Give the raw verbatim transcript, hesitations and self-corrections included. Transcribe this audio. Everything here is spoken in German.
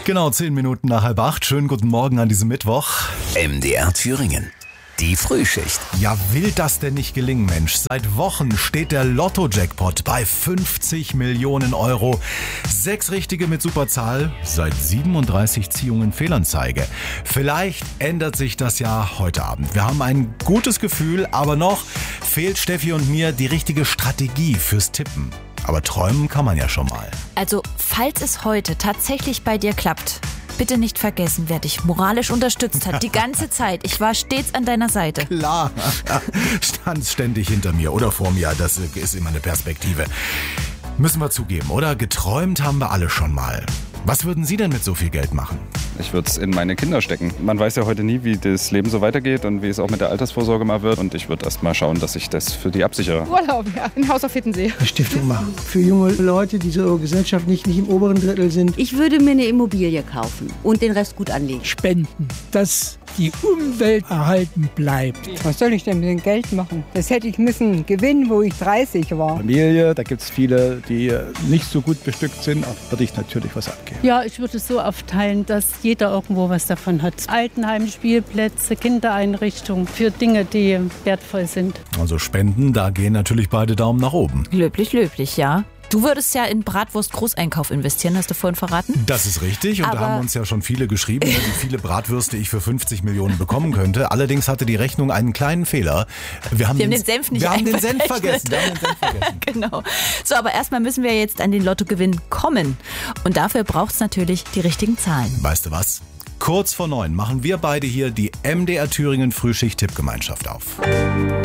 Genau, zehn Minuten nach halb acht. Schönen guten Morgen an diesem Mittwoch. M D R Thüringen. Die Frühschicht. Ja, will das denn nicht gelingen, Mensch? Seit Wochen steht der Lotto-Jackpot bei fünfzig Millionen Euro. Sechs Richtige mit Superzahl, seit siebenunddreißig Ziehungen Fehlanzeige. Vielleicht ändert sich das ja heute Abend. Wir haben ein gutes Gefühl, aber noch fehlt Steffi und mir die richtige Strategie fürs Tippen. Aber träumen kann man ja schon mal. Also, falls es heute tatsächlich bei dir klappt, bitte nicht vergessen, wer dich moralisch unterstützt hat. Die ganze Zeit. Ich war stets an deiner Seite. Klar. Stand ständig hinter mir oder vor mir. Das ist immer eine Perspektive. Müssen wir zugeben, oder? Geträumt haben wir alle schon mal. Was würden Sie denn mit so viel Geld machen? Ich würde es in meine Kinder stecken. Man weiß ja heute nie, wie das Leben so weitergeht und wie es auch mit der Altersvorsorge mal wird. Und ich würde erst mal schauen, dass ich das für die absichere. Urlaub, ja. Ein Haus auf Hittensee. Eine Stiftung machen. Für junge Leute, die so gesellschaftlich nicht im oberen Drittel sind. Ich würde mir eine Immobilie kaufen und den Rest gut anlegen. Spenden, dass die Umwelt erhalten bleibt. Was soll ich denn mit dem Geld machen? Das hätte ich müssen gewinnen, wo ich dreißig war. Familie, da gibt es viele, die nicht so gut bestückt sind. Da würde ich natürlich was abgeben. Ja, ich würde es so aufteilen, dass jeder irgendwo was davon hat. Altenheim, Spielplätze, Kindereinrichtungen für Dinge, die wertvoll sind. Also Spenden, da gehen natürlich beide Daumen nach oben. Löblich, löblich, ja. Du würdest ja in Bratwurst-Großeinkauf investieren, hast du vorhin verraten? Das ist richtig und Aber da haben uns ja schon viele geschrieben, wie viele Bratwürste ich für fünfzig Millionen bekommen könnte. Allerdings hatte die Rechnung einen kleinen Fehler. Wir haben, wir haben den, den Senf nicht wir haben den Senf einberechnet. vergessen. Wir haben den Senf vergessen. Genau. So, aber erstmal müssen wir jetzt an den Lottogewinn kommen. Und dafür braucht es natürlich die richtigen Zahlen. Weißt du was? Kurz vor neun machen wir beide hier die M D R Thüringen Frühschicht-Tippgemeinschaft auf.